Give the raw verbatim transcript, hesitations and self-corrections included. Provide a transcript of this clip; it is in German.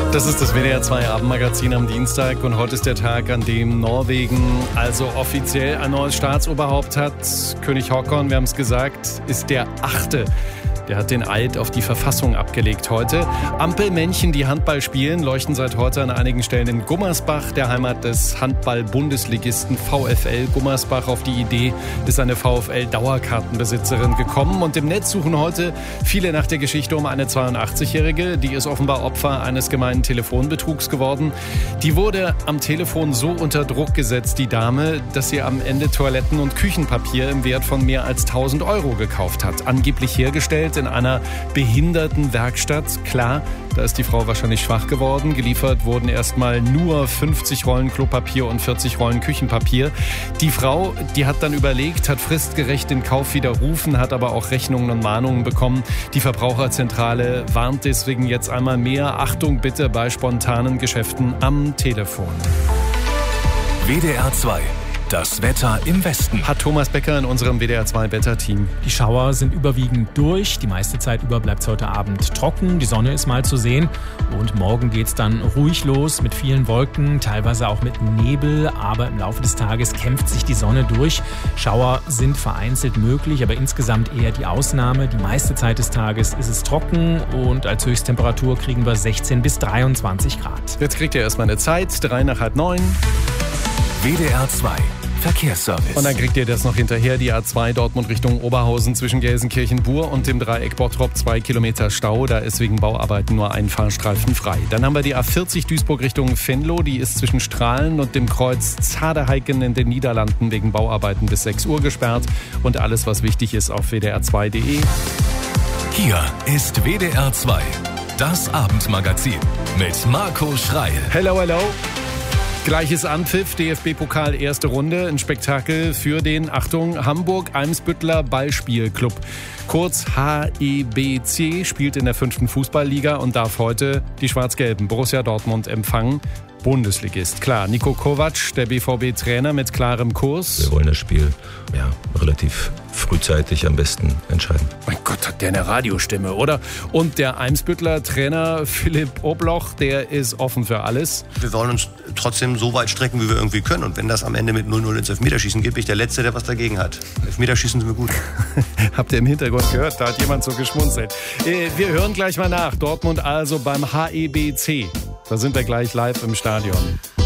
Das ist das W D R zwei Abendmagazin am Dienstag und heute ist der Tag, an dem Norwegen also offiziell ein neues Staatsoberhaupt hat. König Håkon, wir haben es gesagt, ist der achte. Der hat den Eid auf die Verfassung abgelegt heute. Ampelmännchen, die Handball spielen, leuchten seit heute an einigen Stellen in Gummersbach, der Heimat des Handball-Bundesligisten VfL Gummersbach. Auf die Idee ist eine VfL-Dauerkartenbesitzerin gekommen. Und im Netz suchen heute viele nach der Geschichte um eine zweiundachtzigjährige. Die ist offenbar Opfer eines gemeinen Telefonbetrugs geworden. Die wurde am Telefon so unter Druck gesetzt, die Dame, dass sie am Ende Toiletten- und Küchenpapier im Wert von mehr als tausend Euro gekauft hat. Angeblich hergestellt in einer Behindertenwerkstatt. Klar, da ist die Frau wahrscheinlich schwach geworden. Geliefert wurden erstmal nur fünfzig Rollen Klopapier und vierzig Rollen Küchenpapier. Die Frau, die hat dann überlegt, hat fristgerecht den Kauf widerrufen, hat aber auch Rechnungen und Mahnungen bekommen. Die Verbraucherzentrale warnt deswegen jetzt einmal mehr. Achtung bitte bei spontanen Geschäften am Telefon. W D R zwei. Das Wetter im Westen. Hat Thomas Becker in unserem W D R zwei Wetterteam. Die Schauer sind überwiegend durch. Die meiste Zeit über bleibt es heute Abend trocken. Die Sonne ist mal zu sehen. Und morgen geht es dann ruhig los mit vielen Wolken, teilweise auch mit Nebel. Aber im Laufe des Tages kämpft sich die Sonne durch. Schauer sind vereinzelt möglich, aber insgesamt eher die Ausnahme. Die meiste Zeit des Tages ist es trocken und als Höchsttemperatur kriegen wir sechzehn bis dreiundzwanzig Grad. Jetzt kriegt ihr erstmal eine Zeit, drei nach halb neun. W D R zwei Verkehrsservice. Und dann kriegt ihr das noch hinterher, die A zwei Dortmund Richtung Oberhausen zwischen Gelsenkirchen-Bur und dem Dreieck Bottrop, zwei Kilometer Stau. Da ist wegen Bauarbeiten nur ein Fahrstreifen frei. Dann haben wir die A vierzig Duisburg Richtung Venlo. Die ist zwischen Strahlen und dem Kreuz Zadeheiken in den Niederlanden wegen Bauarbeiten bis sechs Uhr gesperrt. Und alles, was wichtig ist, auf w d r zwei punkt de. Hier ist W D R zwei, das Abendmagazin mit Marco Schreil. Hello, hello. Gleiches Anpfiff, D F B-Pokal erste Runde, ein Spektakel für den, Achtung, Hamburg-Eimsbütteler Ballspielclub. Kurz H E B C, spielt in der fünften Fußballliga und darf heute die Schwarz-Gelben Borussia Dortmund empfangen. Bundesligist. Klar, Niko Kovac, der B V B-Trainer mit klarem Kurs. Wir wollen das Spiel ja, relativ frühzeitig am besten entscheiden. Mein Gott, hat der eine Radiostimme, oder? Und der Eimsbütteler Trainer Philipp Obloch, der ist offen für alles. Wir wollen uns trotzdem so weit strecken, wie wir irgendwie können. Und wenn das am Ende mit null null ins Elfmeterschießen geht, bin ich der Letzte, der was dagegen hat. Elfmeterschießen sind wir gut. Habt ihr im Hintergrund gehört? Da hat jemand so geschmunzelt. Wir hören gleich mal nach. Dortmund also beim H E B C. Da sind wir gleich live im Stadion.